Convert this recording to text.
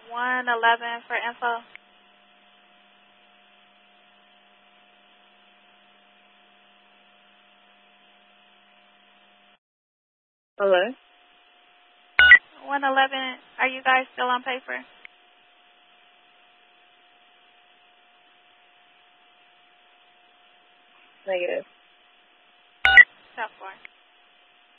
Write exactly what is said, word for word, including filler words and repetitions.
one eleven for info. Hello? one eleven, are you guys still on paper? Negative. Stop four.